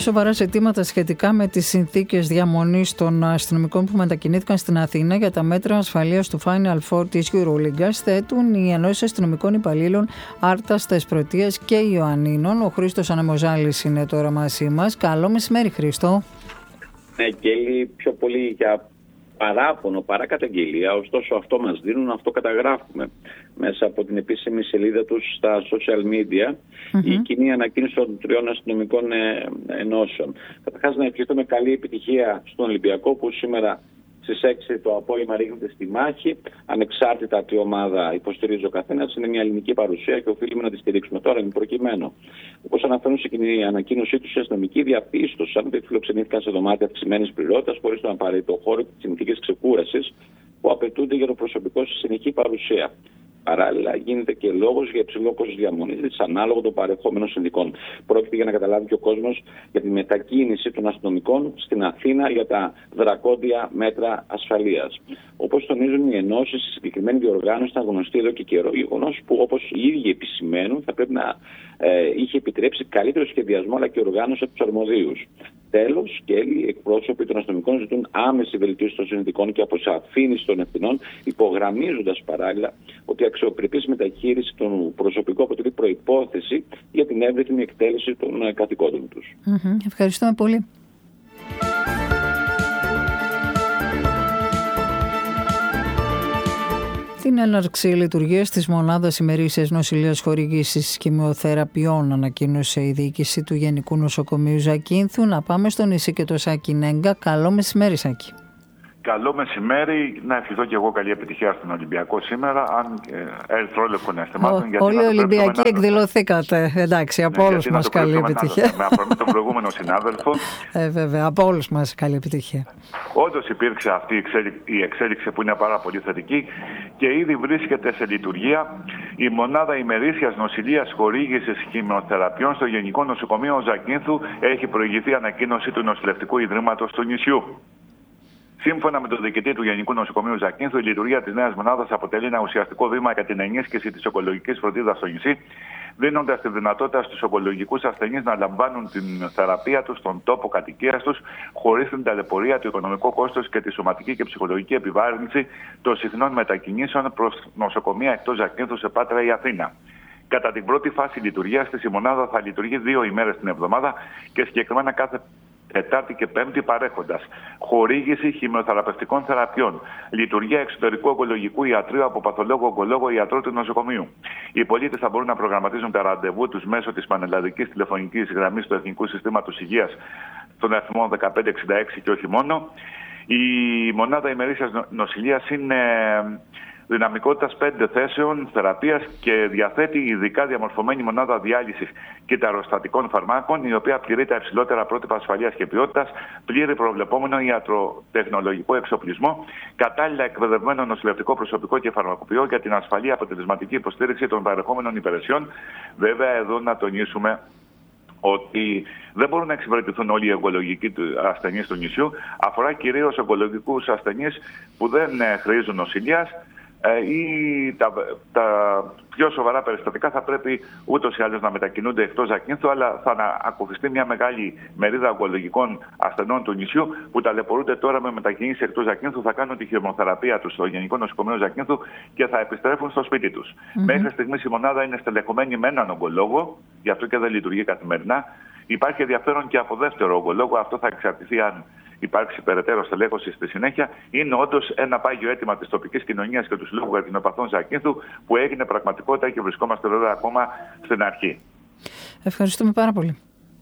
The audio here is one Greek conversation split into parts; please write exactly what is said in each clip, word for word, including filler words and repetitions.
σοβαρά ζητήματα σχετικά με τις συνθήκες διαμονής των αστυνομικών που μετακινήθηκαν στην Αθήνα για τα μέτρα ασφαλείας του Final Four της EuroLeague θέτουν οι ενώσεις αστυνομικών υπαλλήλων Άρτας, Θεσπρωτείας και Ιωαννίνων. Ο Χρήστος Ανεμοζάλης είναι τώρα μαζί μας. Καλό μεσημέρι, Χρήστο. Ναι, και πιο πολύ για παράπονο παρά καταγγελία, ωστόσο αυτό μας δίνουν, αυτό καταγράφουμε μέσα από την επίσημη σελίδα τους στα social media, mm-hmm. η κοινή ανακοίνωση των τριών αστυνομικών ε, ενώσεων. Καταρχάς να ευχηθούμε καλή επιτυχία στον Ολυμπιακό που σήμερα στις έξι το απόγευμα ρίχνεται στη μάχη, ανεξάρτητα τι ομάδα υποστηρίζει ο καθένας, είναι μια ελληνική παρουσία και οφείλουμε να τη στηρίξουμε. Τώρα είναι προκειμένου. Όπως αναφέρουν στην κοινή ανακοίνωσή τους, οι αστυνομικοί διαπίστωσαν ότι φιλοξενήθηκαν σε δωμάτια αυξημένης πληρότητας, χωρίς τον απαραίτητο χώρο και τις συνθήκες ξεκούρασης που απαιτούνται για το προσωπικό σε συνεχή παρουσία. Παράλληλα, γίνεται και λόγος για υψηλό κόστος διαμονής, δυσανάλογο των παρεχόμενων συνδικών. Πρόκειται για να καταλάβει και ο κόσμος για τη μετακίνηση των αστυνομικών στην Αθήνα για τα δρακόντια μέτρα ασφαλείας. Όπως τονίζουν οι ενώσεις, η συγκεκριμένη διοργάνωση ήταν γνωστή εδώ και καιρό. Γεγονός που, όπως οι ίδιοι επισημαίνουν, θα πρέπει να ε, είχε επιτρέψει καλύτερο σχεδιασμό αλλά και οργάνωση από τους αρμοδίους. Τέλος, και οι εκπρόσωποι των αστυνομικών ζητούν άμεση βελτίωση των συνθηκών και αποσαφήνιση των ευθυνών, υπογραμμίζοντας παράλληλα ότι η αξιοπρεπής μεταχείριση των προσωπικού αποτελεί προϋπόθεση για την εύρυθμη εκτέλεση των καθηκόντων τους. Mm-hmm. Ευχαριστούμε πολύ. Την έναρξη λειτουργίας της μονάδας ημερήσιας νοσηλείας χορήγησης χημειοθεραπείων ανακοίνωσε η διοίκηση του Γενικού Νοσοκομείου Ζακίνθου. Να πάμε στο νησί και το Σάκη Νέγκα. Καλό μεσημέρι, Σάκη. Καλό μεσημέρι. Να ευχηθώ και εγώ καλή επιτυχία στον Ολυμπιακό σήμερα. Αν ε, ερυθρόλευκο να θεμάτων. Όλοι οι Ολυμπιακοί να... εκδηλωθήκατε. Εντάξει, από ναι, όλους μας καλή επιτυχία. Με αφορμή τον προηγούμενο συνάδελφο. Ε, βέβαια, από όλους μας καλή επιτυχία. Όντως υπήρξε αυτή η εξέλιξη, η εξέλιξη που είναι πάρα πολύ θετική και ήδη βρίσκεται σε λειτουργία η μονάδα ημερήσιας νοσηλείας χορήγησης χημειοθεραπείων στο Γενικό Νοσοκομείο Ζακίνθου. Έχει προηγηθεί ανακοίνωση του Νοσηλευτικού Ιδρύματος του νησιού. Σύμφωνα με τον διοικητή του Γενικού Νοσοκομείου Ζακίνθου, η λειτουργία της νέας μονάδας αποτελεί ένα ουσιαστικό βήμα για την ενίσχυση της ογκολογικής φροντίδας στο νησί, δίνοντας τη δυνατότητα στους ογκολογικούς ασθενείς να λαμβάνουν την θεραπεία τους στον τόπο κατοικίας τους, χωρίς την ταλαιπωρία, το οικονομικό κόστος και τη σωματική και ψυχολογική επιβάρυνση των συχνών μετακινήσεων προς νοσοκομεία εκτός Ζακίνθου σε Πάτρα ή Αθήνα. Κατά την πρώτη φάση λειτουργίας της, η μονάδα θα λειτουργεί δύο ημέρες την εβδομάδα και συγκεκριμένα κάθε Τετάρτη και Πέμπτη παρέχοντας χορήγηση χημειοθεραπευτικών θεραπείων, λειτουργία εξωτερικού ογκολογικού ιατρίου από παθολόγο ογκολόγο ιατρό του νοσοκομείου. Οι πολίτες θα μπορούν να προγραμματίζουν τα ραντεβού τους μέσω της πανελλαδικής τηλεφωνικής γραμμής του Εθνικού Συστήματος Υγείας στον αριθμό δεκαπέντε εξήντα έξι και όχι μόνο. Η μονάδα ημερήσιας νοσηλείας είναι δυναμικότητας πέντε θέσεων θεραπείας και διαθέτει ειδικά διαμορφωμένη μονάδα διάλυσης κυταροστατικών φαρμάκων, η οποία πληρεί τα υψηλότερα πρότυπα ασφαλείας και ποιότητας, πλήρη προβλεπόμενο ιατροτεχνολογικό εξοπλισμό, κατάλληλα εκπαιδευμένο νοσηλευτικό προσωπικό και φαρμακοποιό για την ασφαλή αποτελεσματική υποστήριξη των παρεχόμενων υπηρεσιών. Βέβαια, εδώ να τονίσουμε ότι δεν μπορούν να εξυπηρετηθούν όλοι οι ογκολογικοί ασθενείς του νησιού. Αφορά κυρίως ογκολογικούς ασθενείς που δεν χρήζουν νοσηλείας ή τα, τα πιο σοβαρά περιστατικά θα πρέπει ούτως ή άλλως να μετακινούνται εκτός Ζακίνθου, αλλά θα ακολουθήσει μια μεγάλη μερίδα ογκολογικών ασθενών του νησιού που ταλαιπωρούνται τώρα με μετακινήσεις εκτός Ζακίνθου, θα κάνουν τη χημειοθεραπεία τους στο Γενικό Νοσοκομείο Ζακίνθου και θα επιστρέφουν στο σπίτι τους. Mm-hmm. Μέχρι στιγμής η μονάδα είναι στελεχωμένη με έναν ογκολόγο, γι' αυτό και δεν λειτουργεί καθημερινά. Υπάρχει ενδιαφέρον και από δεύτερο ογκολόγο, αυτό θα εξαρτηθεί αν υπάρξει περαιτέρω στελέχωση στη συνέχεια. Είναι όντως ένα πάγιο αίτημα της τοπικής κοινωνίας και του Συλλόγου Καρκινοπαθών Ζακίνθου που έγινε πραγματικότητα και βρισκόμαστε βέβαια ακόμα στην αρχή. Ευχαριστούμε πάρα πολύ.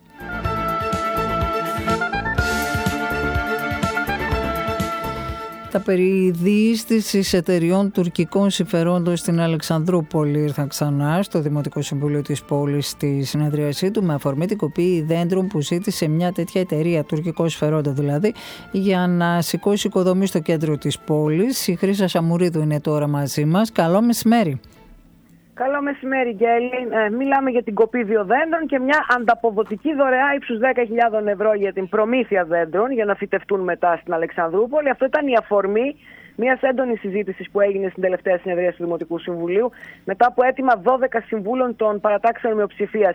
Τα περί διείσδυσης εταιριών τουρκικών συμφερόντων στην Αλεξανδρούπολη ήρθαν ξανά στο Δημοτικό Συμβούλιο της πόλης στη συνεδρίασή του με αφορμή την κοπή δέντρων που ζήτησε μια τέτοια εταιρεία, τουρκικό συμφερόντο δηλαδή, για να σηκώσει οικοδομή στο κέντρο της πόλης. Η Χρύσα Σαμουρίδου είναι τώρα μαζί μας. Καλό μεσημέρι. Καλό μεσημέρι, Γκέλη. Ε, μιλάμε για την κοπή δύο δέντρων και μια ανταποδοτική δωρεά ύψους δέκα χιλιάδες ευρώ για την προμήθεια δέντρων για να φυτευτούν μετά στην Αλεξανδρούπολη. Αυτό ήταν η αφορμή μιας έντονης συζήτησης που έγινε στην τελευταία συνεδρία του Δημοτικού Συμβουλίου μετά από αίτημα δώδεκα συμβούλων των παρατάξεων μειοψηφίας.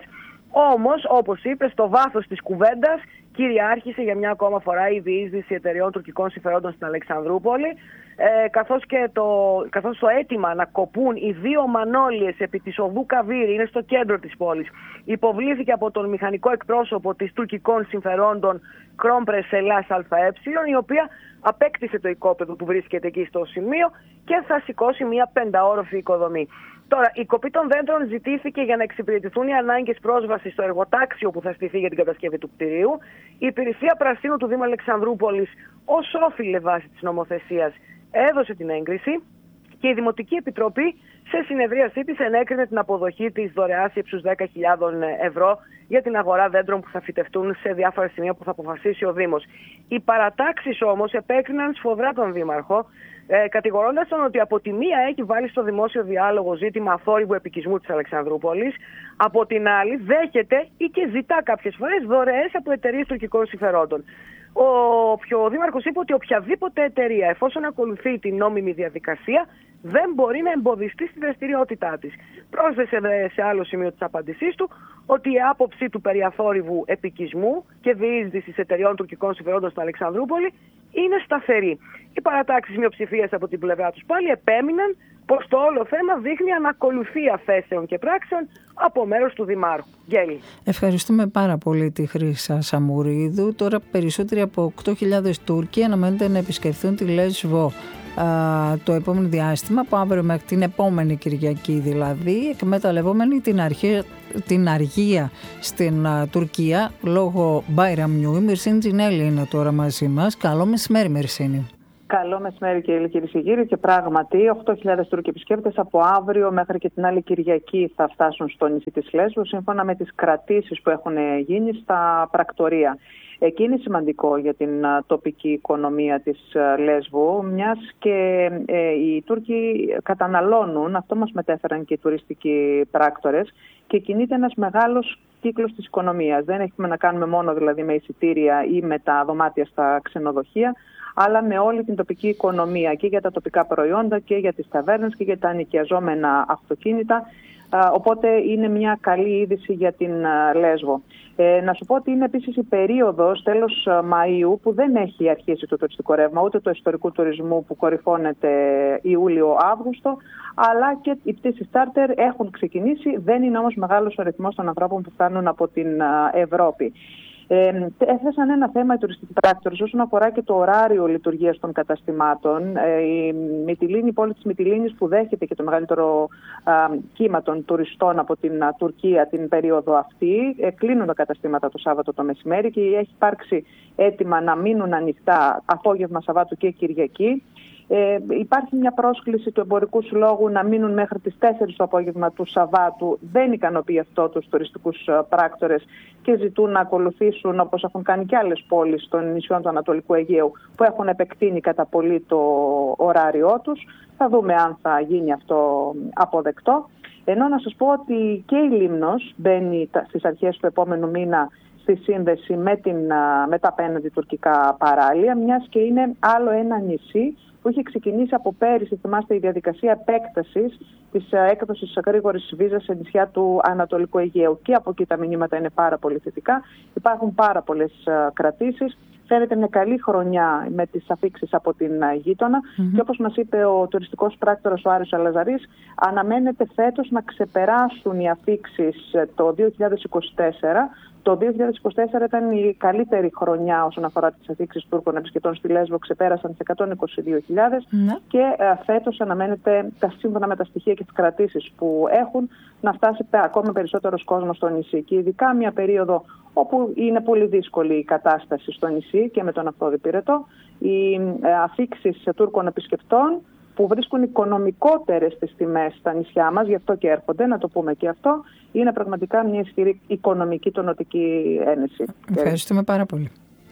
Όμως, όπως είπε, στο βάθος της κουβέντας κυριάρχησε για μια ακόμα φορά η διείσδυση εταιρεών τουρκικών συμφερόντων στην Αλεξανδρούπολη, ε, καθώς και το, καθώς το αίτημα να κοπούν οι δύο μανώλιες επί της οδού Καβίρη, είναι στο κέντρο της πόλης, υποβλήθηκε από τον μηχανικό εκπρόσωπο της τουρκικών συμφερόντων Κρόμπρες Ελλάς ΑΕ, η οποία απέκτησε το οικόπεδο που βρίσκεται εκεί στο σημείο και θα σηκώσει μια πενταόροφη οικοδομή. Τώρα, η κοπή των δέντρων ζητήθηκε για να εξυπηρετηθούν οι ανάγκες πρόσβασης στο εργοτάξιο που θα στηθεί για την κατασκευή του κτηρίου. Η Υπηρεσία Πρασίνου του Δήμου Αλεξανδρούπολης, ως όφιλε βάση της νομοθεσίας, έδωσε την έγκριση και η Δημοτική Επιτροπή σε συνεδρίασή της ενέκρινε την αποδοχή της δωρεάς ύψους δέκα χιλιάδες ευρώ για την αγορά δέντρων που θα φυτευτούν σε διάφορα σημεία που θα αποφασίσει ο Δήμος. Οι παρατάξεις όμως επέκριναν σφοδρά τον Δήμαρχο, ε, κατηγορώντας τον ότι από τη μία έχει βάλει στο δημόσιο διάλογο ζήτημα αθόρυβου επικισμού της Αλεξανδρούπολης, από την άλλη δέχεται ή και ζητά κάποιες φορές δωρεές από εταιρείες τουρκικών συμφερόντων. Ο, ο Δήμαρχος είπε ότι οποιαδήποτε εταιρεία, εφόσον ακολουθεί την νόμιμη διαδικασία, δεν μπορεί να εμποδιστεί στη δραστηριότητά της. Πρόσθεσε σε άλλο σημείο της απάντησής του ότι η άποψη του περί αθόρυβου επικισμού και διείσδυσης εταιρεών τουρκικών συμφερόντων στην Αλεξανδρούπολη είναι σταθερή. Οι παρατάξεις μειοψηφίας από την πλευρά τους πάλι επέμειναν πως το όλο θέμα δείχνει ανακολουθία θέσεων και πράξεων από μέρος του Δημάρχου. Γέλη. Ευχαριστούμε πάρα πολύ τη Χρύσα Σαμουρίδου. Τώρα περισσότεροι από οκτώ χιλιάδες Τούρκοι αναμένεται να επισκεφθούν τη Λέσβο α, το επόμενο διάστημα, από αύριο μέχρι την επόμενη Κυριακή δηλαδή, εκμεταλλευόμενοι την, αρχή, την αργία στην α, Τουρκία λόγω Μπαϊραμιού. Η Μυρσίνη Τζινέλη είναι τώρα μαζί μας. Καλό μεσημέρι, Μυρσίνη. Καλό μεσημέρι κύριε και κύριοι, και πράγματι οκτώ χιλιάδες Τούρκοι επισκέπτες από αύριο μέχρι και την άλλη Κυριακή θα φτάσουν στο νησί της Λέσβου, σύμφωνα με τις κρατήσεις που έχουν γίνει στα πρακτορία. Εκεί είναι σημαντικό για την τοπική οικονομία της Λέσβου, μιας και ε, οι Τούρκοι καταναλώνουν, αυτό μας μετέφεραν και οι τουριστικοί πράκτορες, και κινείται ένας μεγάλος κύκλος της οικονομίας. Δεν έχουμε να κάνουμε μόνο δηλαδή με εισιτήρια ή με τα δωμάτια στα ξενοδοχεία, αλλά με όλη την τοπική οικονομία και για τα τοπικά προϊόντα και για τις ταβέρνες και για τα ενοικιαζόμενα αυτοκίνητα. Οπότε είναι μια καλή είδηση για την Λέσβο. Ε, να σου πω ότι είναι επίσης η περίοδος τέλος Μαΐου που δεν έχει αρχίσει το τουριστικό ρεύμα, ούτε το ιστορικού τουρισμού που κορυφώνεται Ιούλιο-Αύγουστο, αλλά και οι πτήσεις τσάρτερ έχουν ξεκινήσει. Δεν είναι όμως μεγάλος ο αριθμός των ανθρώπων που φτάνουν από την Ευρώπη. Ε, έθεσαν ένα θέμα οι τουριστικοί πράκτορες όσον αφορά και το ωράριο λειτουργίας των καταστημάτων. Ε, η Μυτιλήνη, η πόλη της Μυτιλήνης, που δέχεται και το μεγαλύτερο α, κύμα των τουριστών από την α, Τουρκία την περίοδο αυτή, ε, κλείνουν τα καταστήματα το Σάββατο το μεσημέρι και έχει υπάρξει έτοιμα να μείνουν ανοιχτά απόγευμα Σαββάτου και Κυριακή. Ε, υπάρχει μια πρόσκληση του Εμπορικού Συλλόγου να μείνουν μέχρι τις τέσσερις το απόγευμα του Σαββάτου. Δεν ικανοποιεί αυτό τους τουριστικούς πράκτορες και ζητούν να ακολουθήσουν, όπως έχουν κάνει και άλλες πόλεις των νησιών του Ανατολικού Αιγαίου, που έχουν επεκτείνει κατά πολύ το ωράριό τους. Θα δούμε αν θα γίνει αυτό αποδεκτό. Ενώ να σας πω ότι και η Λίμνος μπαίνει στις αρχές του επόμενου μήνα στη σύνδεση με, την, με τα απέναντι τουρκικά παράλια, μιας και είναι άλλο ένα νησί που είχε ξεκινήσει από πέρυσι, θυμάστε, η διαδικασία επέκτασης της έκδοσης γρήγορης βίζας σε νησιά του Ανατολικού Αιγαίου. Και από εκεί τα μηνύματα είναι πάρα πολύ θετικά. Υπάρχουν πάρα πολλές κρατήσεις. Φαίνεται μια καλή χρονιά με τις αφίξεις από την γείτονα. Mm-hmm. Και όπως μας είπε ο τουριστικός πράκτορας ο Άρης Αλαζαρής, αναμένεται φέτος να ξεπεράσουν οι αφίξεις το δύο χιλιάδες είκοσι τέσσερα. Το δύο χιλιάδες είκοσι τέσσερα ήταν η καλύτερη χρονιά όσον αφορά τις αφίξεις Τούρκων επισκεπτών στη Λέσβο, ξεπέρασαν τις εκατόν είκοσι δύο χιλιάδες mm. και ε, φέτος αναμένεται, τα σύμφωνα με τα στοιχεία και τις κρατήσεις που έχουν, να φτάσει ακόμα περισσότερος κόσμος στο νησί. Και ειδικά μια περίοδο όπου είναι πολύ δύσκολη η κατάσταση στο νησί και με τον Αυτόδη Πυρετό, οι ε, αφίξεις Τούρκων επισκεπτών που βρίσκουν οικονομικότερες τις τιμές στα νησιά μας, γι' αυτό και έρχονται, να το πούμε και αυτό, είναι πραγματικά μια ισχυρή οικονομική τονωτική ένεση. Ευχαριστούμε πάρα πολύ.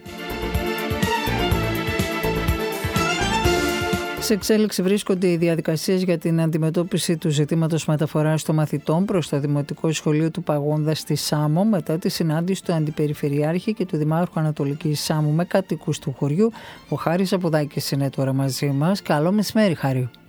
Σε εξέλιξη βρίσκονται οι διαδικασίες για την αντιμετώπιση του ζητήματος μεταφοράς των μαθητών προς το Δημοτικό Σχολείο του Παγόνδα στη Σάμο, μετά τη συνάντηση του Αντιπεριφερειάρχη και του Δημάρχου Ανατολικής Σάμου με κατοίκους του χωριού. Ο Χάρης Αποδάκης είναι τώρα μαζί μας. Καλό μεσημέρι, Χάρη.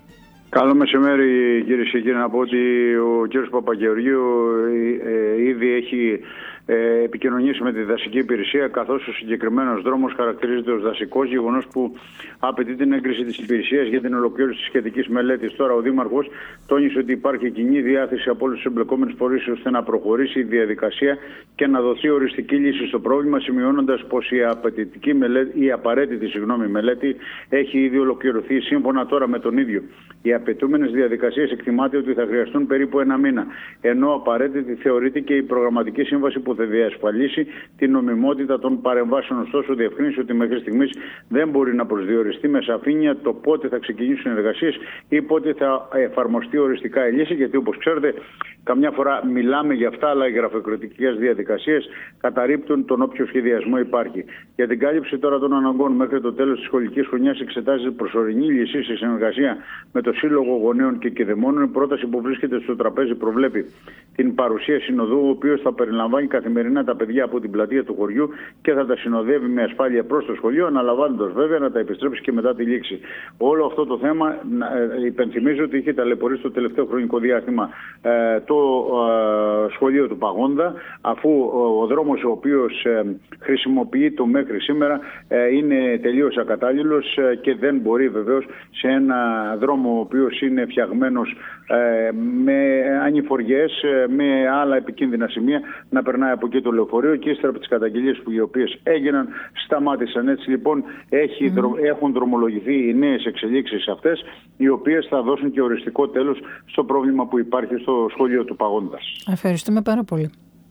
Καλό μεσημέρι, κύριε και κύριοι. Να πω ότι ο κύριος Παπαγεωργίου ε, ήδη έχει ε, επικοινωνήσει με τη δασική υπηρεσία, καθώς ο συγκεκριμένος δρόμος χαρακτηρίζεται ως δασικός, γεγονός που απαιτεί την έγκριση της υπηρεσίας για την ολοκλήρωση της σχετικής μελέτης. Τώρα, ο Δήμαρχος τόνισε ότι υπάρχει κοινή διάθεση από όλους τους εμπλεκόμενους φορείς ώστε να προχωρήσει η διαδικασία και να δοθεί οριστική λύση στο πρόβλημα, σημειώνοντας πως η, απαιτητική μελέτη, η απαραίτητη συγγνώμη, μελέτη έχει ήδη ολοκληρωθεί. Σύμφωνα τώρα με τον ίδιο, οι απαιτούμενες διαδικασίες εκτιμάται ότι θα χρειαστούν περίπου ένα μήνα, ενώ απαραίτητη θεωρείται και η προγραμματική σύμβαση που θα διασφαλίσει την νομιμότητα των παρεμβάσεων. Ωστόσο, διευκρίνησε ότι μέχρι στιγμής δεν μπορεί να προσδιοριστεί με σαφήνεια το πότε θα ξεκινήσουν οι εργασίες ή πότε θα εφαρμοστεί οριστικά η λύση, γιατί όπως ξέρετε, καμιά φορά μιλάμε για αυτά, αλλά οι γραφειοκρατικές διαδικασίες καταρρίπτουν τον όποιο σχεδιασμό υπάρχει. Για την κάλυψη τώρα των αναγκών μέχρι το τέλος της σχολικής χρονιάς εξετάζεται προσωρινή λύση σε συνεργασία με το Σύλλογο Γονέων και Κηδεμόνων. Η πρόταση που βρίσκεται στο τραπέζι προβλέπει την παρουσία συνοδού, ο οποίος θα περιλαμβάνει καθημερινά τα παιδιά από την πλατεία του χωριού και θα τα συνοδεύει με ασφάλεια προς το σχολείο, αναλαμβάνοντας βέβαια να τα επιστρέψει και μετά τη λήξη. Όλο αυτό το θέμα, ε, υπενθυμίζω ότι είχε ταλαιπωρήσει το τελευταίο χρονικό διάστημα ε, το ε, σχολείο του Παγόνδα, αφού ο, ο δρόμος ο οποίος ε, χρησιμοποιείται μέχρι σήμερα ε, είναι τελείως ακατάλληλος ε, και δεν μπορεί βεβαίως σε ένα δρόμο ο οποίος είναι φτιαγμένος ε, με ανηφοριές, ε, με άλλα επικίνδυνα σημεία, να περνάει από εκεί το λεωφορείο, και ύστερα από τις καταγγελίες που οι οποίες έγιναν σταμάτησαν. Έτσι λοιπόν έχει, mm. έχουν δρομολογηθεί οι νέες εξελίξεις αυτές, οι οποίες θα δώσουν και οριστικό τέλος στο πρόβλημα που υπάρχει στο σχολείο του Παγόντας. Ευχαριστούμε πάρα πολύ.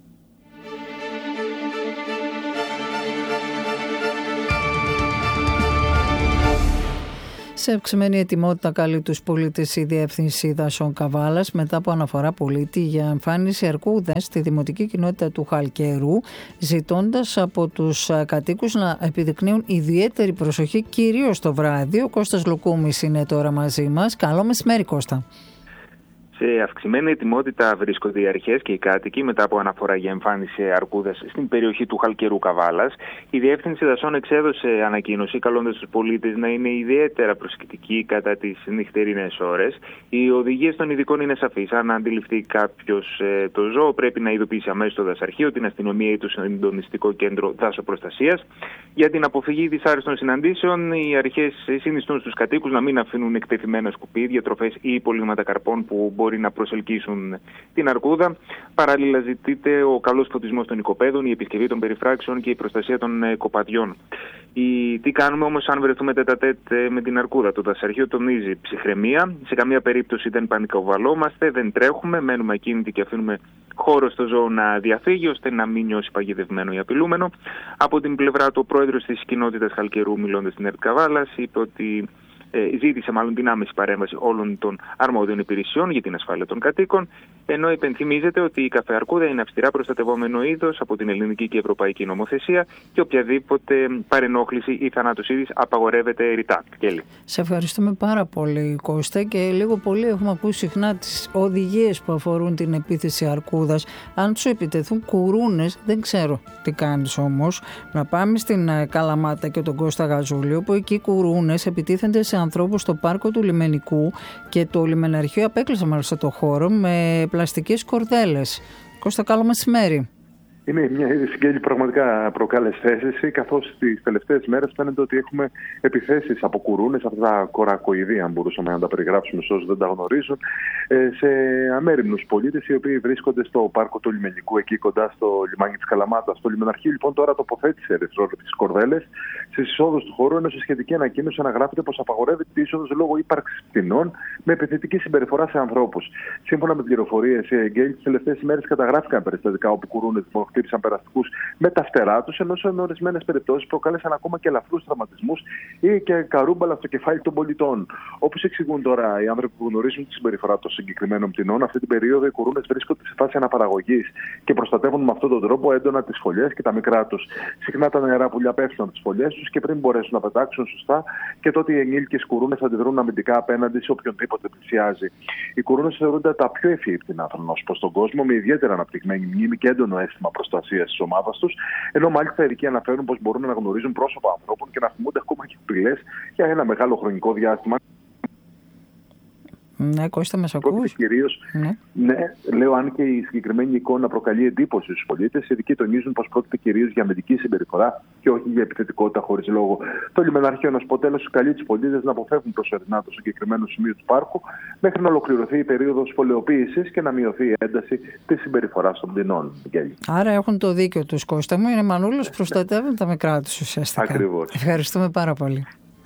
Σε αυξημένη ετοιμότητα καλεί τους πολίτες η Διεύθυνση Δασών Καβάλας μετά από αναφορά πολίτη για εμφάνιση αρκούδας στη δημοτική κοινότητα του Χαλκερού, ζητώντας από τους κατοίκους να επιδεικνύουν ιδιαίτερη προσοχή κυρίως το βράδυ. Ο Κώστας Λουκούμης είναι τώρα μαζί μας. Καλό μεσημέρι, Κώστα. Σε αυξημένη ετοιμότητα βρίσκονται οι αρχές και οι κάτοικοι μετά από αναφορά για εμφάνιση αρκούδας στην περιοχή του Χαλκερού Καβάλας. Η Διεύθυνση Δασών εξέδωσε ανακοίνωση καλώντας τους πολίτες να είναι ιδιαίτερα προσεκτικοί κατά τις νυχτερινές ώρες. Οι οδηγίες των ειδικών είναι σαφείς. Αν αντιληφθεί κάποιος ε, το ζώο, πρέπει να ειδοποιήσει αμέσως το δασαρχείο, την αστυνομία ή το συντονιστικό κέντρο δάσοπροστασίας. Για την αποφυγή δυσάρεστων συναντήσεων, οι αρχές συνιστούν στους κατοίκους να μην αφήνουν εκτεθειμένα σκουπίδια, τροφές ή υπολείμματα καρπών που μπορεί να προσελκύσουν την αρκούδα. Παράλληλα, ζητείται ο καλός φωτισμός των οικοπαίδων, η επισκευή των περιφράξεων και η προστασία των κοπαδιών. Η... Τι κάνουμε όμως αν βρεθούμε τέτα-τέτ με την αρκούδα? Το δασαρχείο τονίζει ψυχραιμία. Σε καμία περίπτωση δεν πανικοβαλόμαστε, δεν τρέχουμε, μένουμε ακίνητοι και αφήνουμε χώρο στο ζώο να διαφύγει, ώστε να μην νιώσει παγιδευμένο ή απειλούμενο. Από την πλευρά του, ο πρόεδρος της κοινότητας Χαλκερού, μιλώντας στην ΕΡΤ Καβάλας, είπε ότι Ε, ζήτησε μάλλον την άμεση παρέμβαση όλων των αρμόδιων υπηρεσιών για την ασφάλεια των κατοίκων, ενώ υπενθυμίζεται ότι η καφεαρκούδα είναι αυστηρά προστατευόμενο είδος από την ελληνική και ευρωπαϊκή νομοθεσία και οποιαδήποτε παρενόχληση ή θανάτους είδης απαγορεύεται ρητά. Κέλλη. Σε ευχαριστούμε πάρα πολύ, Κώστα, και λίγο πολύ έχουμε ακούσει συχνά τις οδηγίες που αφορούν την επίθεση αρκούδας. Αν σου επιτεθούν κουρούνες, δεν ξέρω τι κάνεις όμως. Να πάμε στην Καλαμάτα και τον Κώστα Γαζούλιο, που εκεί οι κουρούνες επιτίθενται σε ανθρώπους στο πάρκο του Λιμενικού και το λιμεναρχείο απέκλεισε μάλιστα το χώρο με πλαστικές κορδέλες. Κώστα, καλό μεσημέρι. Είναι μια είδηση που πραγματικά προκάλεσε αίσθηση, καθώς τις τελευταίες μέρες φαίνεται ότι έχουμε επιθέσεις από κουρούνες, αυτά τα κορακοειδή, αν μπορούσαμε να τα περιγράψουμε σε όσους δεν τα γνωρίζουν, σε αμέριμνους πολίτες οι οποίοι βρίσκονται στο πάρκο του Λιμενικού, εκεί κοντά στο λιμάνι της Καλαμάτας. Το λιμεναρχείο λοιπόν τώρα τοποθέτησε ερυθρόλεπτες κορδέλες στις εισόδους του χώρου, ενώ σε σχετική ανακοίνωση αναγράφεται πως απαγορεύεται η είσοδος λόγω ύπαρξης πτηνών με επιθετική συμπεριφορά σε ανθρώπους. Σύμφωνα με πληροφορίες, τις τελευταίες ημέρες καταγράφηκαν περιστατικά όπου κουρούνες χτύπησαν περαστικούς με τα φτερά τους, ενώ σε ορισμένες περιπτώσεις προκάλεσαν ακόμα και ελαφρούς τραυματισμούς ή και καρούμπαλα στο κεφάλι των πολιτών. Όπως εξηγούν τώρα οι άνθρωποι που γνωρίζουν τη συμπεριφορά των συγκεκριμένων πτηνών, αυτή την περίοδο οι κουρούνες βρίσκονται σε φάση αναπαραγωγής και προστατεύουν με αυτόν τον τρόπο έντονα τις φωλιές και τα μικρά τους. Συχνά τα νερά πουλιά πέφτουν από τις φωλιές τους και πριν μπορέσουν να πετάξουν σωστά, και τότε οι ενήλικες κουρούνες αντιδρούν αμυντικά απέναντι σε οποιονδήποτε πλησιάζει. Οι κουρούνες θεωρούνται τα πιο ευφυή πτηνά προς τον κόσμο, με ιδιαίτερα αναπτυγμένη μνήμη και έντονο αίσθημα προστασία τη ομάδα του, ενώ μάλιστα ειδικοί αναφέρουν πως μπορούν να γνωρίζουν πρόσωπα ανθρώπων και να θυμούνται ακόμα και απειλές για ένα μεγάλο χρονικό διάστημα. Ναι, Κώστα, μας ακούς? Κυρίως, ναι. ναι, λέω, αν και η συγκεκριμένη εικόνα προκαλεί εντύπωση στους πολίτες, οι ειδικοί τονίζουν πως πρόκειται κυρίως για αμυντική συμπεριφορά και όχι για επιθετικότητα χωρίς λόγο. Το λιμεναρχείο Νοσποτέλος καλεί τους πολίτες να αποφεύγουν προσωρινά το συγκεκριμένο σημείο του πάρκου μέχρι να ολοκληρωθεί η περίοδος φωλεοποίησης και να μειωθεί η ένταση της συμπεριφοράς των πτηνών. Άρα έχουν το δίκιο τους, Κώστα μου. Είναι μανούλος, προστατεύουν τα μικρά τους ουσιαστικά. Ακριβώς. Ευχαριστούμε πάρα πολύ.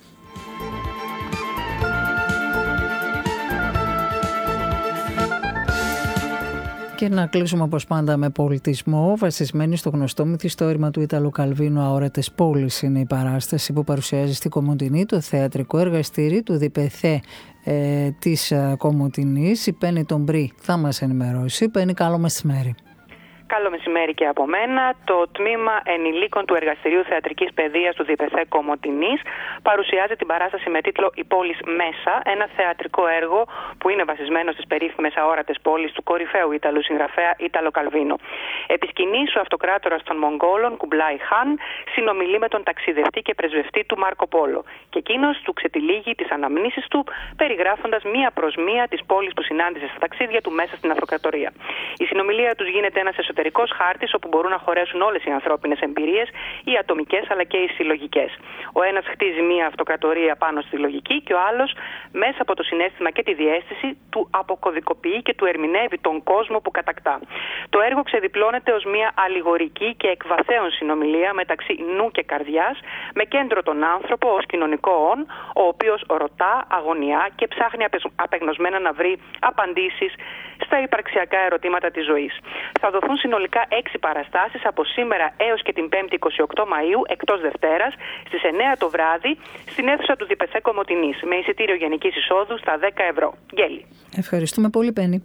Και να κλείσουμε όπως πάντα με πολιτισμό, βασισμένη στο γνωστό μυθιστόρημα του Ίταλου Καλβίνου «Αόρατες πόλεις» είναι η παράσταση που παρουσιάζει στη Κομοτηνή το θεατρικό εργαστήρι του Διπεθέ ε, της Κομοτηνής. Η Πέννη τον Μπρι θα μας ενημερώσει. Πέννη, καλό μεσημέρι. Καλό μεσημέρι και από μένα. Το τμήμα ενηλίκων του Εργαστηρίου Θεατρικής Παιδείας του Διπεθέ Κομοτηνής παρουσιάζει την παράσταση με τίτλο «Η πόλης μέσα», ένα θεατρικό έργο που είναι βασισμένο στις περίφημες αόρατες πόλεις του κορυφαίου Ιταλού συγγραφέα Ίταλο Καλβίνο. Επί σκηνής, ο αυτοκράτορας των Μογγόλων, Κουμπλάι Χάν, συνομιλεί με τον ταξιδευτή και πρεσβευτή του Μάρκο Πόλο. Και εκείνος του ξετυλίγει τις αναμνήσεις του, περιγράφοντας μία προς μία τις πόλεις που συνάντησε στα ταξίδια του μέσα στην αυτοκρατορία. Η συνομιλία τους γίνεται ένας εσωτερικός χάρτης όπου μπορούν να χωρέσουν όλες οι ανθρώπινες εμπειρίες, οι ατομικές αλλά και οι συλλογικές. Ο ένας χτίζει μία αυτοκρατορία πάνω στη λογική και ο άλλος, μέσα από το συναίσθημα και τη διαίσθηση, του αποκωδικοποιεί και του ερμηνεύει τον κόσμο που κατακτά. Το έργο ξεδιπλώνεται ως μία αλληγορική και εκβαθέων συνομιλία μεταξύ νου και καρδιάς, με κέντρο τον άνθρωπο ως κοινωνικό όν, ο οποίος ρωτά, αγωνιά και ψάχνει απεγνωσμένα να βρει απαντήσεις στα υπαρξιακά ερωτήματα της ζωής. Θα δοθούν συνολικά έξι παραστάσεις από σήμερα έως και την πέμπτη εικοστή ογδόη Μαΐου, εκτός Δευτέρας, στις εννέα το βράδυ, στην αίθουσα του Διπεθέ Κομοτηνής, με εισιτήριο γενικής εισόδου στα δέκα ευρώ. Γέλη. Ευχαριστούμε πολύ, Πέννη.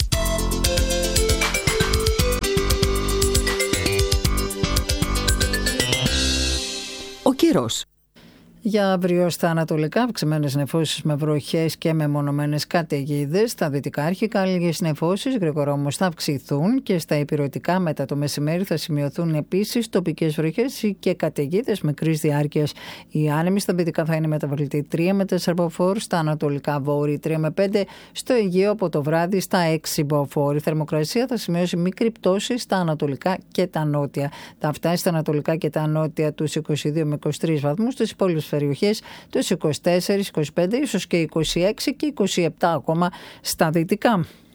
Ο καιρός. Για αύριο στα ανατολικά, αυξημένες νεφώσεις με βροχές και μεμονωμένες καταιγίδες. Στα δυτικά αρχικά λίγες νεφώσεις, γρήγορα όμως θα αυξηθούν, και στα ηπειρωτικά μετά το μεσημέρι θα σημειωθούν επίσης τοπικές βροχές και καταιγίδες μικρής διάρκειας. Οι άνεμοι στα δυτικά θα είναι μεταβλητοί τρία με τέσσερα μποφόρ, στα ανατολικά βόρειοι τρία με πέντε, στο Αιγαίο από το βράδυ στα έξι μποφόρ. Η θερμοκρασία θα σημειώσει μικρή πτώση στα ανατολικά και τα νότια. Θα φτάσει στα ανατολικά και τα νότια τους είκοσι δύο με είκοσι τρεις βαθμούς, στις υπόλοιπες περιοχές τους είκοσι τέσσερα, είκοσι πέντε, ίσως και είκοσι έξι και είκοσι επτά ακόμα στα δυτικά.